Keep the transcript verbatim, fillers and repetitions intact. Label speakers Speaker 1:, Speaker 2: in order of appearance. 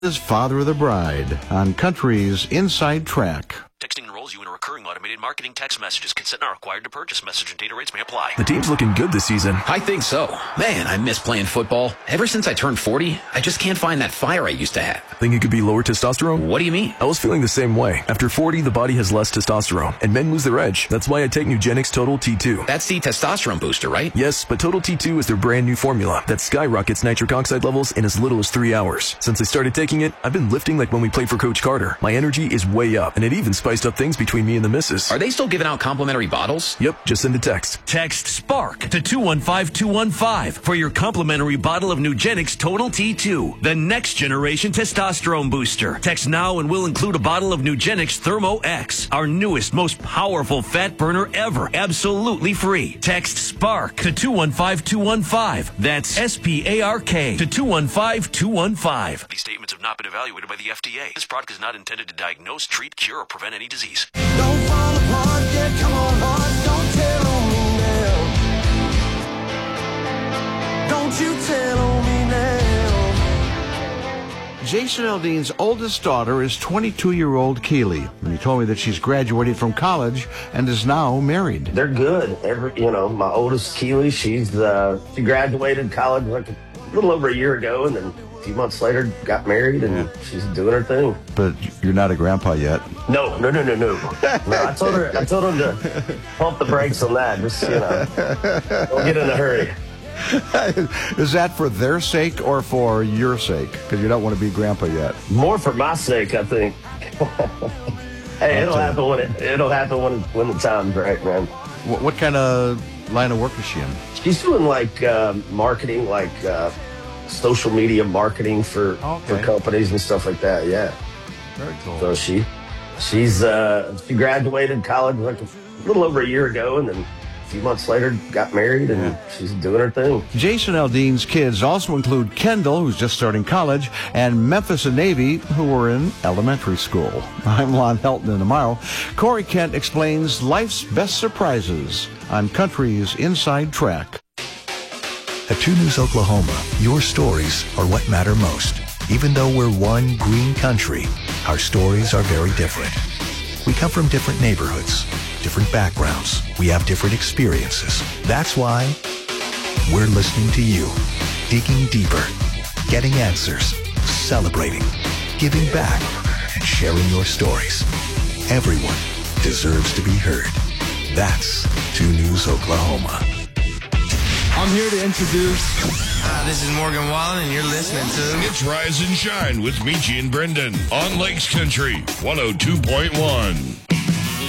Speaker 1: is Father of the Bride on Country's Inside Track.
Speaker 2: Texting enrolls you in a recurring automated marketing text messages. Consent not required to purchase. Message and data rates may apply.
Speaker 3: The team's looking good this season.
Speaker 4: I think so. Man, I miss playing football. Ever since I turned forty, I just can't find that fire I used to have.
Speaker 3: Think it could be lower testosterone?
Speaker 4: What do you mean?
Speaker 3: I was feeling the same way. After forty, the body has less testosterone, and men lose their edge. That's why I take Nugenix Total T two.
Speaker 4: That's the testosterone booster, right?
Speaker 3: Yes, but Total T two is their brand new formula that skyrockets nitric oxide levels in as little as three hours. Since I started taking it, I've been lifting like when we played for Coach Carter. My energy is way up, and it even spiced up things between me and the missus.
Speaker 4: Are they still giving out complimentary bottles?
Speaker 3: Yep, just send a text.
Speaker 5: Text SPARK to two one five two one five for your complimentary bottle of Nugenix Total T two, the next generation testosterone booster. Text now and we'll include a bottle of Nugenix Thermo X, our newest, most powerful fat burner ever, absolutely free. Text SPARK to two one five two one five. That's S P A R K to two one five two one five.
Speaker 2: These statements have not been evaluated by the F D A. This product is not intended to diagnose, treat, cure, or prevent any disease.
Speaker 6: Don't fall apart, yeah, come on, heart, don't tell on me now. Don't you tell on me now.
Speaker 1: Jason Aldean's oldest daughter is twenty-two-year-old Keely, and he told me that she's graduated from college and is now married.
Speaker 7: They're good. Every, you know, my oldest Keely, she's uh, she graduated college like a little over a year ago, and then a few months later got married, and yeah. she's doing her thing.
Speaker 1: But you're not a grandpa yet.
Speaker 7: No, no, no, no, no. No, I told her, I told him to pump the brakes on that. Just, you know, don't get in a hurry.
Speaker 1: Is that for their sake or for your sake? Because you don't want to be grandpa yet.
Speaker 7: More for my sake, I think. Hey, it'll happen when it it'll happen when when the time's right, man.
Speaker 1: What, what kind of line of work is she in?
Speaker 7: She's doing like uh, marketing, like uh, social media marketing for
Speaker 1: okay.
Speaker 7: for companies and stuff like that. Yeah,
Speaker 1: very cool.
Speaker 7: So she she's uh, she graduated college like a little over a year ago, and then a few months later got married, and yeah. she's doing her thing.
Speaker 1: Jason Aldean's kids also include Kendall, who's just starting college, and Memphis and Navy, who are in elementary school. I'm Lon Helton, and tomorrow, Corey Kent explains life's best surprises on Country's Inside Track.
Speaker 8: At two News Oklahoma, your stories are what matter most. Even though we're one green country, our stories are very different. We come from different neighborhoods, different backgrounds. We have different experiences. That's why we're listening to you, digging deeper, getting answers, celebrating, giving back, and sharing your stories. Everyone deserves to be heard. That's two News Oklahoma.
Speaker 9: I'm here to introduce...
Speaker 10: Hi, this is Morgan Wallen, and you're listening to...
Speaker 11: It's Rise and Shine with Michi and Brendan on Lakes Country one oh two point one.